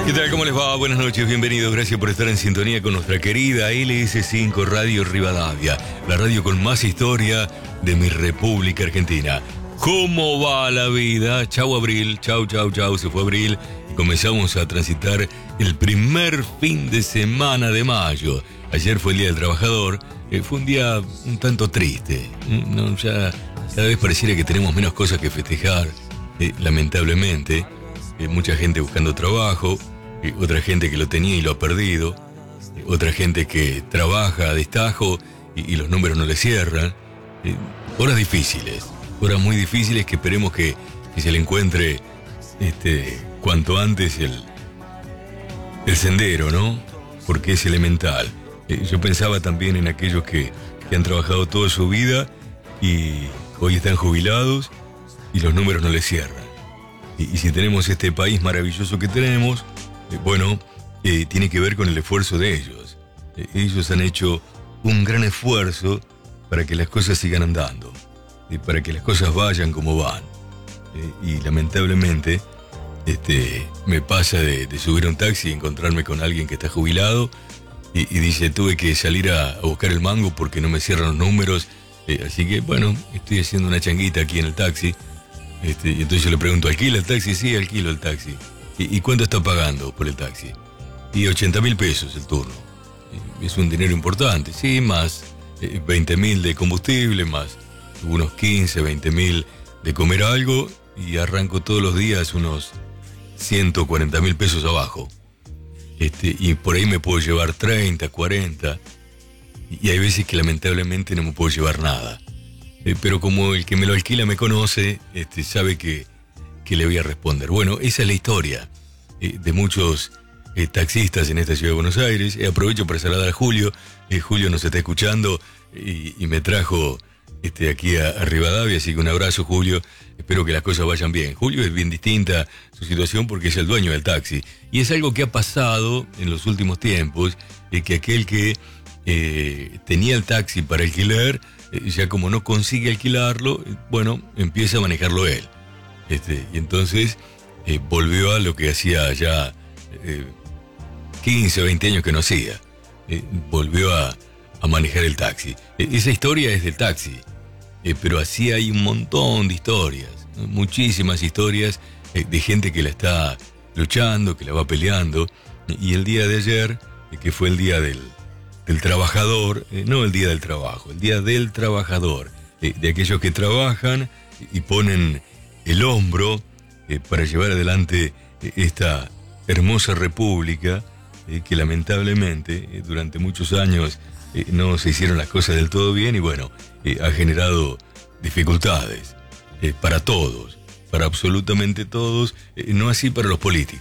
¿Qué tal? ¿Cómo les va? Buenas noches, bienvenidos. Gracias por estar en sintonía con nuestra querida LS5 Radio Rivadavia, la radio con más historia de mi República Argentina. ¿Cómo va la vida? Chau Abril, chau, se fue Abril y comenzamos a transitar el primer fin de semana de mayo. Ayer fue el Día del Trabajador, fue un día un tanto triste. No, ya cada vez pareciera que tenemos menos cosas que festejar, lamentablemente. Mucha gente buscando trabajo, otra gente que lo tenía y lo ha perdido, otra gente que trabaja a destajo y los números no le cierran. Horas difíciles, horas muy difíciles que esperemos que se le encuentre cuanto antes el sendero, ¿no? Porque es elemental. Yo pensaba también en aquellos que han trabajado toda su vida y hoy están jubilados y los números no les cierran. Y si tenemos este país maravilloso que tenemos, tiene que ver con el esfuerzo de ellos. Ellos han hecho un gran esfuerzo para que las cosas sigan andando, para que las cosas vayan como van. Y lamentablemente me pasa de subir a un taxi y encontrarme con alguien que está jubilado y dice, tuve que salir a buscar el mango porque no me cierran los números, así que estoy haciendo una changuita aquí en el taxi. Y entonces yo le pregunto, ¿alquila el taxi? Sí, alquilo el taxi. ¿Y cuánto está pagando por el taxi? Y 80.000 pesos el turno. Es un dinero importante, sí, más 20.000 de combustible, más unos 15, 20.000 de comer algo, y arranco todos los días unos 140.000 pesos abajo. Y por ahí me puedo llevar 30, 40, y hay veces que lamentablemente no me puedo llevar nada. Pero como el que me lo alquila me conoce, sabe que le voy a responder. Bueno, esa es la historia de muchos taxistas en esta ciudad de Buenos Aires. Aprovecho para saludar a Julio. Julio nos está escuchando y me trajo aquí a Rivadavia, así que un abrazo, Julio. Espero que las cosas vayan bien. Julio es bien distinta su situación porque es el dueño del taxi. Y es algo que ha pasado en los últimos tiempos, que aquel que tenía el taxi para alquilar, ya como no consigue alquilarlo, empieza a manejarlo él. Y entonces volvió a lo que hacía ya 15 o 20 años que no hacía. Volvió a manejar el taxi. Esa historia es del taxi, pero así hay un montón de historias, ¿no? Muchísimas historias de gente que la está luchando, que la va peleando. Y el día de ayer, que fue el día del trabajador, no el día del trabajo, el día del trabajador, de aquellos que trabajan y ponen el hombro para llevar adelante esta hermosa república que lamentablemente durante muchos años no se hicieron las cosas del todo bien y ha generado dificultades para todos, para absolutamente todos, no así para los políticos.